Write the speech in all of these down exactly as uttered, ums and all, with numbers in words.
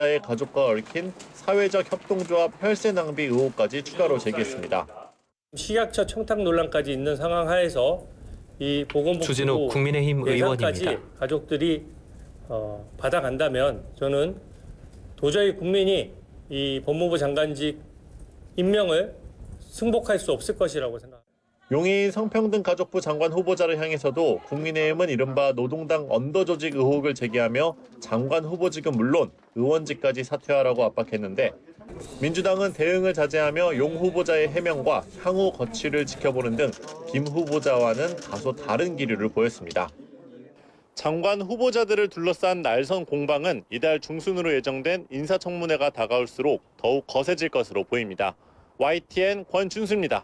의 가족과 얽힌 사회적 협동조합 혈세 낭비 의혹까지 추가로 제기했습니다. 식약처 청탁 논란까지 있는 상황 하에서 이 보건복지부 주진우 국민의힘 의원입니다. 가족들이 어, 받아간다면 저는 도저히 국민이 이 법무부 장관직 임명을 승복할 수 없을 것이라고 생각합니다. 용해인 성평등가족부 장관 후보자를 향해서도 국민의힘은 이른바 노동당 언더조직 의혹을 제기하며 장관 후보직은 물론 의원직까지 사퇴하라고 압박했는데 민주당은 대응을 자제하며 용 후보자의 해명과 향후 거취를 지켜보는 등 김 후보자와는 다소 다른 기류를 보였습니다. 장관 후보자들을 둘러싼 날선 공방은 이달 중순으로 예정된 인사청문회가 다가올수록 더욱 거세질 것으로 보입니다. 와이티엔 권준수입니다.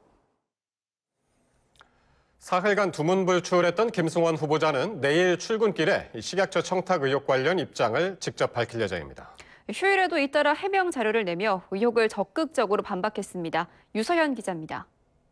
사흘간 두문불출했던 김승원 후보자는 내일 출근길에 식약처 청탁 의혹 관련 입장을 직접 밝힐 예정입니다. 휴일에도 잇따라 해명 자료를 내며 의혹을 적극적으로 반박했습니다. 유서연 기자입니다.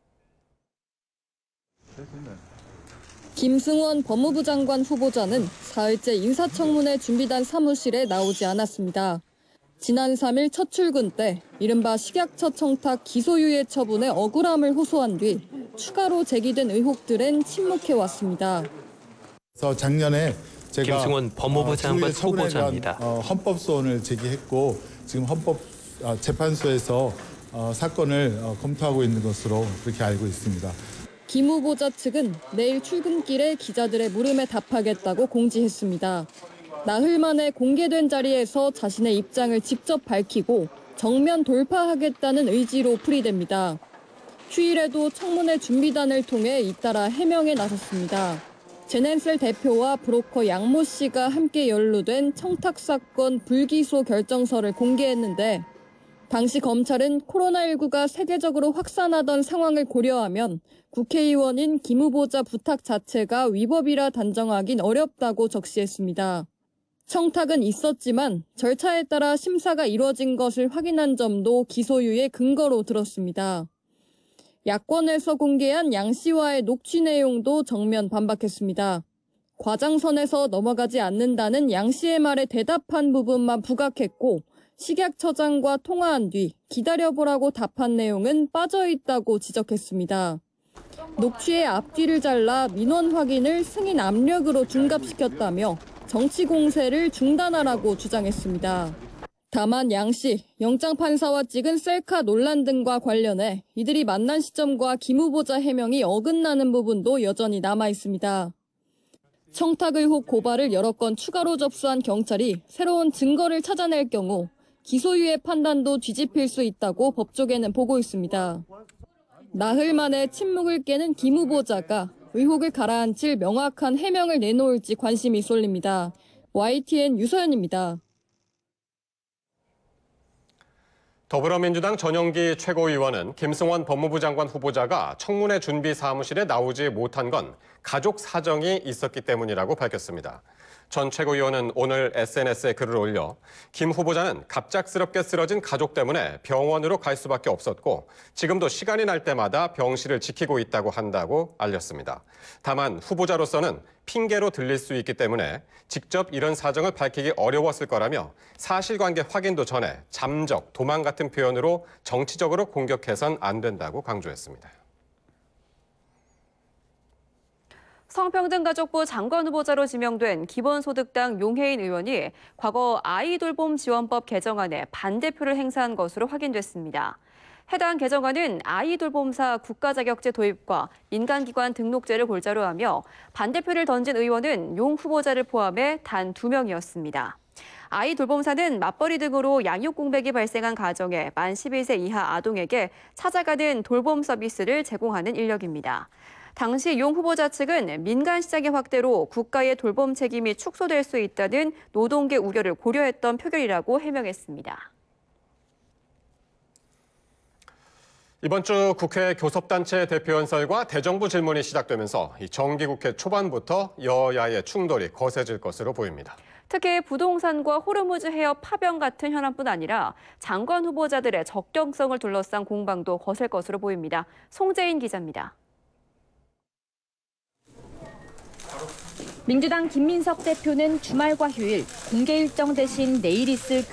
김승원 법무부 장관 후보자는 사흘째 인사청문회 준비단 사무실에 나오지 않았습니다. 지난 삼 일 첫 출근 때 이른바 식약처 청탁 기소유예 처분에 억울함을 호소한 뒤 추가로 제기된 의혹들엔 침묵해왔습니다. 그래서 작년에 제가 김승원 법무부 장관 후보자입니다. 헌법소원을 제기했고 지금 헌법재판소에서 사건을 검토하고 있는 것으로 그렇게 알고 있습니다. 김 후보자 측은 내일 출근길에 기자들의 물음에 답하겠다고 공지했습니다. 나흘 만에 공개된 자리에서 자신의 입장을 직접 밝히고 정면 돌파하겠다는 의지로 풀이됩니다. 휴일에도 청문회 준비단을 통해 잇따라 해명에 나섰습니다. 제넨셀 대표와 브로커 양모 씨가 함께 연루된 청탁 사건 불기소 결정서를 공개했는데 당시 검찰은 코로나십구가 세계적으로 확산하던 상황을 고려하면 국회의원인 김 후보자 부탁 자체가 위법이라 단정하긴 어렵다고 적시했습니다. 청탁은 있었지만 절차에 따라 심사가 이루어진 것을 확인한 점도 기소유예 근거로 들었습니다. 야권에서 공개한 양 씨와의 녹취 내용도 정면 반박했습니다. 과장선에서 넘어가지 않는다는 양 씨의 말에 대답한 부분만 부각했고 식약처장과 통화한 뒤 기다려보라고 답한 내용은 빠져있다고 지적했습니다. 녹취의 앞뒤를 잘라 민원 확인을 승인 압력으로 둔갑시켰다며 정치 공세를 중단하라고 주장했습니다. 다만 양 씨, 영장판사와 찍은 셀카 논란 등과 관련해 이들이 만난 시점과 김 후보자 해명이 어긋나는 부분도 여전히 남아있습니다. 청탁 의혹 고발을 여러 건 추가로 접수한 경찰이 새로운 증거를 찾아낼 경우 기소유예 판단도 뒤집힐 수 있다고 법조계는 보고 있습니다. 나흘 만에 침묵을 깨는 김 후보자가 의혹을 가라앉힐 명확한 해명을 내놓을지 관심이 쏠립니다. 와이티엔 유서연입니다. 더불어민주당 전영기 최고위원은 김승원 법무부 장관 후보자가 청문회 준비 사무실에 나오지 못한 건 가족 사정이 있었기 때문이라고 밝혔습니다. 전 최고위원은 오늘 에스엔에스에 글을 올려 김 후보자는 갑작스럽게 쓰러진 가족 때문에 병원으로 갈 수밖에 없었고 지금도 시간이 날 때마다 병실을 지키고 있다고 한다고 알렸습니다. 다만 후보자로서는 핑계로 들릴 수 있기 때문에 직접 이런 사정을 밝히기 어려웠을 거라며 사실관계 확인도 전에 잠적, 도망 같은 표현으로 정치적으로 공격해선 안 된다고 강조했습니다. 성평등가족부 장관 후보자로 지명된 기본소득당 용해인 의원이 과거 아이돌봄 지원법 개정안에 반대표를 행사한 것으로 확인됐습니다. 해당 개정안은 아이돌봄사 국가자격제 도입과 민간기관 등록제를 골자로 하며 반대표를 던진 의원은 용 후보자를 포함해 단 두 명이었습니다. 아이돌봄사는 맞벌이 등으로 양육공백이 발생한 가정에 만 십일 세 이하 아동에게 찾아가는 돌봄 서비스를 제공하는 인력입니다. 당시 용 후보자 측은 민간 시장의 확대로 국가의 돌봄 책임이 축소될 수 있다는 노동계 우려를 고려했던 표결이라고 해명했습니다. 이번 주 국회 교섭단체 대표연설과 대정부 질문이 시작되면서 정기국회 초반부터 여야의 충돌이 거세질 것으로 보입니다. 특히 부동산과 호르무즈 해협 파병 같은 현안뿐 아니라 장관 후보자들의 적격성을 둘러싼 공방도 거셀 것으로 보입니다. 송재인 기자입니다. 민주당 김민석 대표는 주말과 휴일 공개 일정 대신 내일 있을